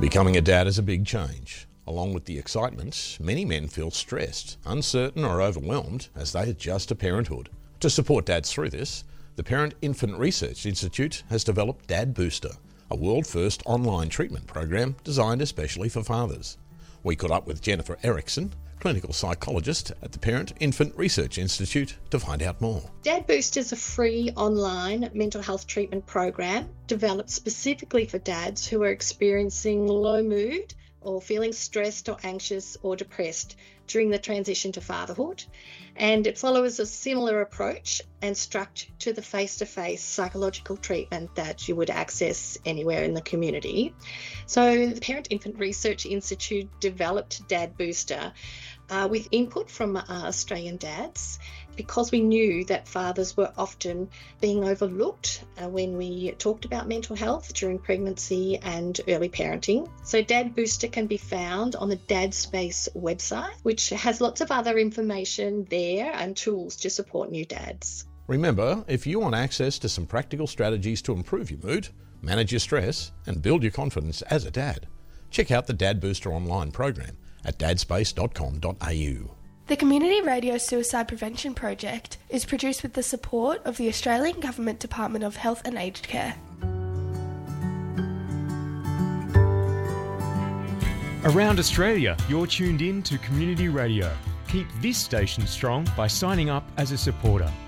Becoming a dad is a big change. Along with the excitement, many men feel stressed, uncertain or overwhelmed as they adjust to parenthood. To support dads through this, the Parent Infant Research Institute has developed Dad Booster, a world-first online treatment program designed especially for fathers. We caught up with Jennifer Erickson, clinical psychologist at the Parent Infant Research Institute, to find out more. Dad Boost is a free online mental health treatment program developed specifically for dads who are experiencing low mood or feeling stressed or anxious or depressed during the transition to fatherhood. And it follows a similar approach and structure to the face-to-face psychological treatment that you would access anywhere in the community. So the Parent Infant Research Institute developed Dad Booster with input from Australian dads, because we knew that fathers were often being overlooked when we talked about mental health during pregnancy and early parenting. So Dad Booster can be found on the Dad Space website, which has lots of other information there and tools to support new dads. Remember, if you want access to some practical strategies to improve your mood, manage your stress and build your confidence as a dad, check out the Dad Booster online program at dadspace.com.au. The Community Radio Suicide Prevention Project is produced with the support of the Australian Government Department of Health and Aged Care. Around Australia, you're tuned in to Community Radio. Keep this station strong by signing up as a supporter.